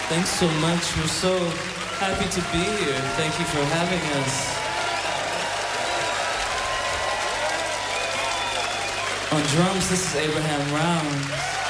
Thanks so much. We're so happy to be here. Thank you for having us. On drums, this is Abraham Rounds.